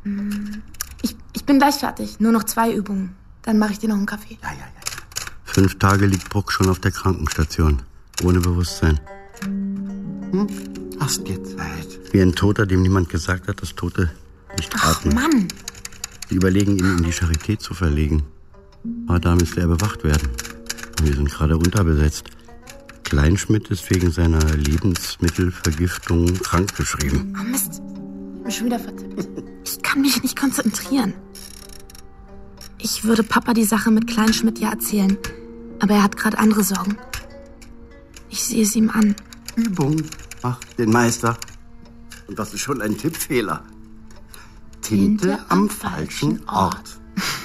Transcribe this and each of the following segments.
Ich bin gleich fertig. Nur noch 2 Übungen. Dann mache ich dir noch einen Kaffee. Ja. 5 Tage liegt Bruck schon auf der Krankenstation. Ohne Bewusstsein. Hast dir Zeit. Wie ein Toter, dem niemand gesagt hat, dass Tote nicht atmen. Ach, Mann. Sie überlegen, ihn in die Charité zu verlegen. Aber da müsste er bewacht werden. Wir sind gerade unterbesetzt. Kleinschmidt ist wegen seiner Lebensmittelvergiftung krankgeschrieben. Oh Mist, ich bin schon wieder vertippt. Ich kann mich nicht konzentrieren. Ich würde Papa die Sache mit Kleinschmidt ja erzählen. Aber er hat gerade andere Sorgen. Ich sehe es ihm an. Übung macht den Meister. Und das ist schon ein Tippfehler. Tinte am falschen Ort.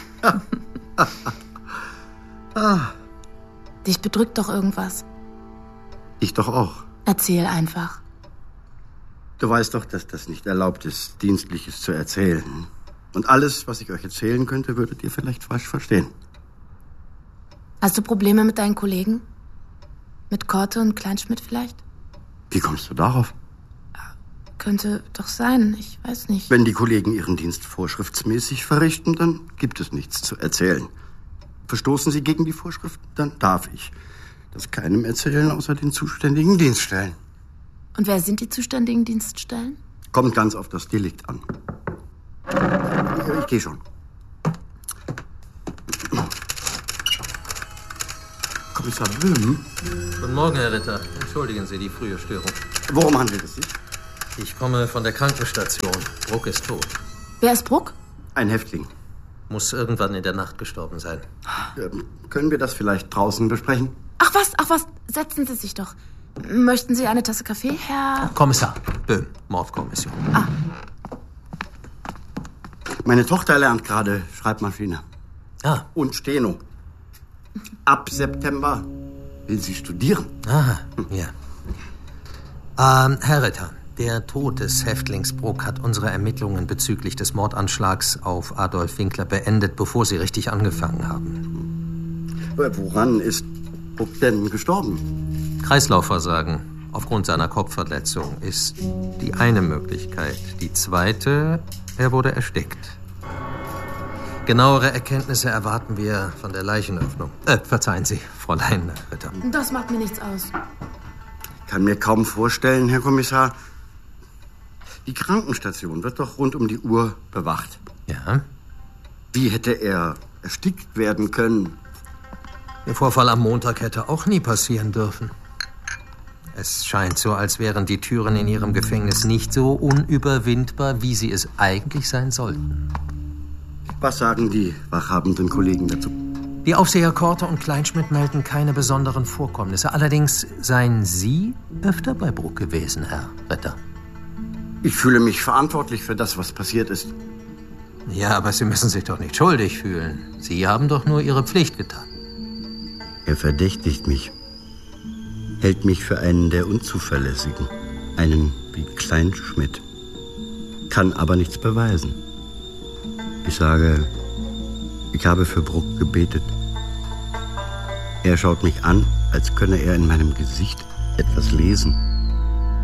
Dich bedrückt doch irgendwas. Ich doch auch. Erzähl einfach. Du weißt doch, dass das nicht erlaubt ist, Dienstliches zu erzählen. Und alles, was ich euch erzählen könnte, würdet ihr vielleicht falsch verstehen. Hast du Probleme mit deinen Kollegen? Mit Korte und Kleinschmidt vielleicht? Wie kommst du darauf? Könnte doch sein, ich weiß nicht. Wenn die Kollegen ihren Dienst vorschriftsmäßig verrichten, dann gibt es nichts zu erzählen. Verstoßen sie gegen die Vorschriften, dann darf ich das keinem erzählen, außer den zuständigen Dienststellen. Und wer sind die zuständigen Dienststellen? Kommt ganz auf das Delikt an. Ich gehe schon. Kommissar Böhm? Guten Morgen, Herr Ritter. Entschuldigen Sie die frühe Störung. Worum handelt es sich? Ich komme von der Krankenstation. Bruck ist tot. Wer ist Bruck? Ein Häftling. Muss irgendwann in der Nacht gestorben sein. Können wir das vielleicht draußen besprechen? Ach was, setzen Sie sich doch. Möchten Sie eine Tasse Kaffee, Herr... Kommissar Böhm, Mordkommission. Meine Tochter lernt gerade Schreibmaschine. Und Steno. Ab September will sie studieren. Aha, ja. Herr Ritter, der Tod des Häftlings Bruck hat unsere Ermittlungen bezüglich des Mordanschlags auf Adolf Winkler beendet, bevor sie richtig angefangen haben. Woran ist Bruck denn gestorben? Kreislaufversagen aufgrund seiner Kopfverletzung ist die eine Möglichkeit. Die zweite, er wurde erstickt. Genauere Erkenntnisse erwarten wir von der Leichenöffnung. Verzeihen Sie, Fräulein Ritter. Das macht mir nichts aus. Ich kann mir kaum vorstellen, Herr Kommissar. Die Krankenstation wird doch rund um die Uhr bewacht. Ja? Wie hätte er erstickt werden können? Der Vorfall am Montag hätte auch nie passieren dürfen. Es scheint so, als wären die Türen in Ihrem Gefängnis nicht so unüberwindbar, wie sie es eigentlich sein sollten. Was sagen die wachhabenden Kollegen dazu? Die Aufseher Korte und Kleinschmidt melden keine besonderen Vorkommnisse. Allerdings seien Sie öfter bei Bruck gewesen, Herr Ritter. Ich fühle mich verantwortlich für das, was passiert ist. Ja, aber Sie müssen sich doch nicht schuldig fühlen. Sie haben doch nur Ihre Pflicht getan. Er verdächtigt mich. Hält mich für einen der Unzuverlässigen. Einen wie Kleinschmidt. Kann aber nichts beweisen. Ich sage, ich habe für Bruck gebetet. Er schaut mich an, als könne er in meinem Gesicht etwas lesen.